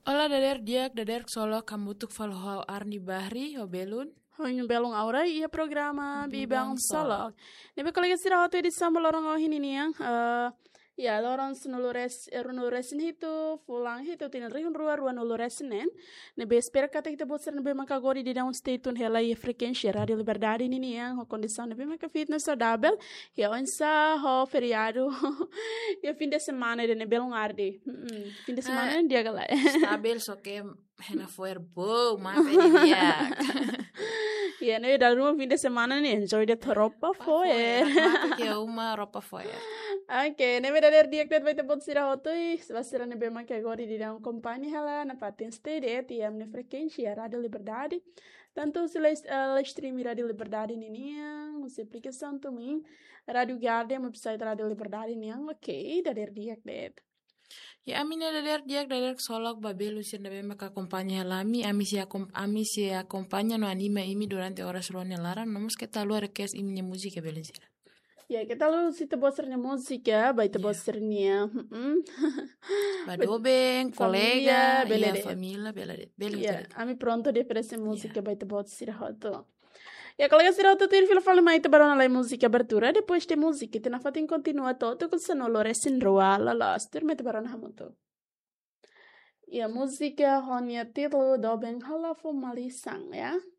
Ola dader diak dader solo kamutuk falhau Arni Bahri Hobelun. Hanya belong aura ia programa Bibang Bibang Solok. Solok. Nebe kolega sira hotu edisi sama lorong ini nih yang ya lorong nuluresin itu fulang itu tina rihun rua nuluresinen. Nebe espera kata kita bosan nebe maka gori di daun stay tune hela ia frekuensi radio liberdade ini nih yang ho kondisi nebe maka fitness saudável ya onsa ho feriado ya fim de semana de nebe long arde. Fim de semana dia galai. Stabil soke hena foer bo maaf ini diak. Ya, nih dalam rumah fim de semana nih enjoy the ropa foer. Maaf ya uma ropa foer. Oke, nih beda dari dia kita baca buat sirah hotui, sebasira nih bema kayak gori di dalam kompani hala, na patin stay deh, tiam nih frekuensi ya Radio Liberdade. Tanto se stream Radio Liberdade ini yang se aplicação também Radio Garden, website Radio Liberdade ini yang oke, dari dia deh. Ya amina dader diak dader solok babelu sir nabe maka kompanya lami ami si acompagna no anime imi durante horas rone laran nomos kita luar kes iminya musika belen sir. Ya, kita lu si tebosernya musik ya, baik tebosernya. Badobeng, kolega, bela ya familia, bela. Ya, ami pronto di prese música baita bot sirahoto. Ya, colega sirahoto tu fila fala mai barona la música abertura, depois de música, te na fatin continua todo com sonoro sin roa la lastur mete barona hamoto. Ya, música honya titlo dobeng hala fo malisang ya.